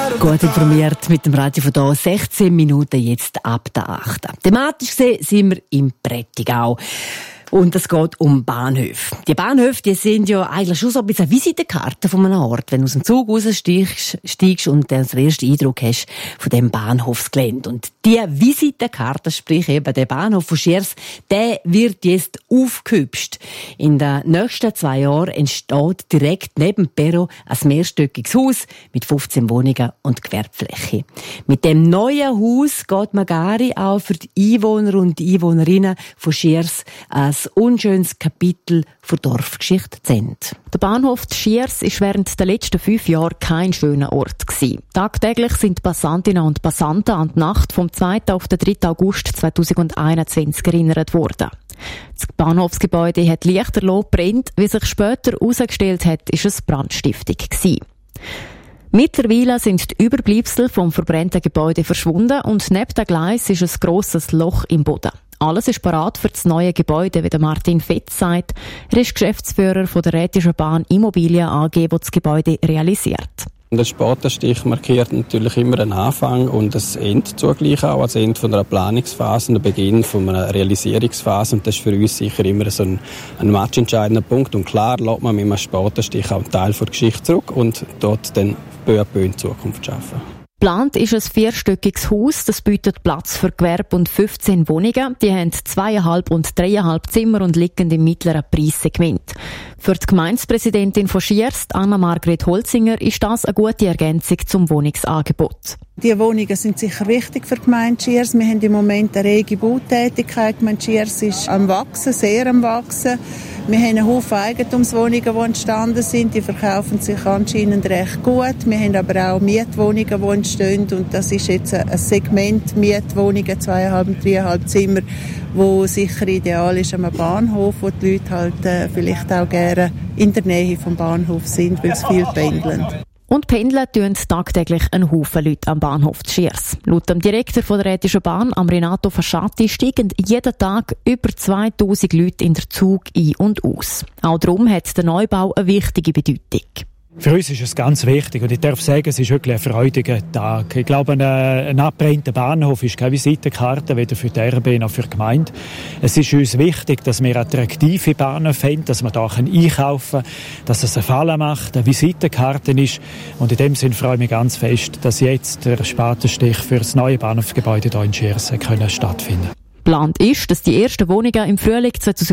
Gut informiert mit dem Radio von hier, 16 Minuten jetzt ab der 8. Thematisch gesehen sind wir im Prättigau. Und es geht um Bahnhöfe. Die Bahnhöfe, die sind ja eigentlich schon so ein bisschen eine Visitenkarte von einem Ort. Wenn du aus dem Zug raussteigst und dann den ersten Eindruck hast von dem Bahnhofsgelände. Und diese Visitenkarte, sprich eben der Bahnhof von Schiers, der wird jetzt aufgehübscht. In den nächsten 2 Jahren entsteht direkt neben Perro ein mehrstöckiges Haus mit 15 Wohnungen und Gewerbefläche. Mit dem neuen Haus geht Magari auch für die Einwohner und die Einwohnerinnen von Schiers ein unschönes Kapitel der Dorfgeschichte zu Ende. Der Bahnhof Schiers war während der letzten 5 Jahre kein schöner Ort gewesen. Tagtäglich sind Passantinnen und Passanten an die Nacht vom 2. auf den 3. August 2021 erinnert worden. Das Bahnhofsgebäude hat lichterloh gebrannt. Wie sich später herausgestellt hat, war es Brandstiftung gewesen. Mittlerweile sind die Überbleibsel vom verbrannten Gebäude verschwunden und neben dem Gleis ist ein grosses Loch im Boden. Alles ist bereit für das neue Gebäude, wie der Martin Fetz sagt. Er ist Geschäftsführer von der Rätischen Bahn Immobilien AG, die das Gebäude realisiert. Der Spatenstich markiert natürlich immer einen Anfang und ein Ende zugleich auch, also Ende von einer Planungsphase und der Beginn von einer Realisierungsphase. Und das ist für uns sicher immer so ein matchentscheidender Punkt. Und klar lässt man mit einem Spatenstich auch einen Teil der Geschichte zurück und dort dann peu à peu in Zukunft arbeiten. Geplant ist ein 4-stöckiges Haus. Das bietet Platz für Gewerbe und 15 Wohnungen. Die haben 2,5 und 3,5 Zimmer und liegen im mittleren Preissegment. Für die Gemeindepräsidentin von Schiers, Anna-Margret Holzinger, ist das eine gute Ergänzung zum Wohnungsangebot. Die Wohnungen sind sicher wichtig für die Gemeinde Schiers. Wir haben im Moment eine rege Bautätigkeit. Die Gemeinde Schiers ist am Wachsen, sehr am Wachsen. Wir haben einen Haufen Eigentumswohnungen, die entstanden sind. Die verkaufen sich anscheinend recht gut. Wir haben aber auch Mietwohnungen, die entstehen. Und das ist jetzt ein Segment Mietwohnungen, 2,5 und 3,5 Zimmer, wo sicher ideal ist am Bahnhof, wo die Leute halt vielleicht auch gerne in der Nähe vom Bahnhof sind, weil sie viel pendeln. Und pendeln tun tagtäglich einen Haufen Leute am Bahnhof Schiers. Laut dem Direktor der Rätischen Bahn, Renato Fasciati, steigen jeden Tag über 2000 Leute in den Zug ein und aus. Auch darum hat der Neubau eine wichtige Bedeutung. Für uns ist es ganz wichtig und ich darf sagen, es ist wirklich ein freudiger Tag. Ich glaube, ein abgebrannter Bahnhof ist keine Visitenkarte, weder für die RB noch für die Gemeinde. Es ist uns wichtig, dass wir attraktive Bahnhöfe haben, dass man da einkaufen kann, dass es eine Falle macht, eine Visitenkarte ist. Und in dem Sinne freue ich mich ganz fest, dass jetzt der Spatenstich für das neue Bahnhofsgebäude hier in Schiers stattfinden kann. Geplant ist, dass die ersten Wohnungen im Frühling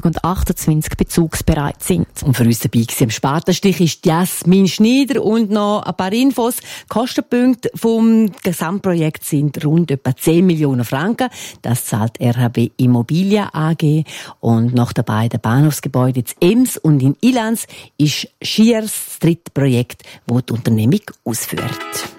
2028 bezugsbereit sind. Und für uns dabei am Spatenstich ist Jasmin Schneider und noch ein paar Infos. Die Kostenpunkte vom Gesamtprojekt sind rund etwa 10 Millionen Franken. Das zahlt RHB Immobilien AG. Und nach den beiden Bahnhofsgebäuden in Ems und in Ilanz ist Schiers das dritte Projekt, das die Unternehmung ausführt.